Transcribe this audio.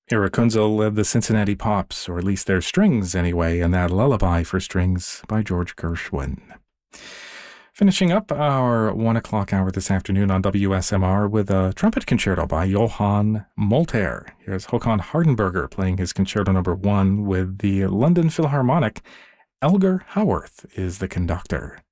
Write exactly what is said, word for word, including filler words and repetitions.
Eric Kunzel led the Cincinnati Pops, or at least their strings anyway, in that Lullaby for Strings by George Gershwin. Finishing up our one o'clock hour this afternoon on W S M R with a trumpet concerto by Johann Molter. Here's Håkan Hardenberger playing his concerto number one with the London Philharmonic. Elgar Howarth is the conductor.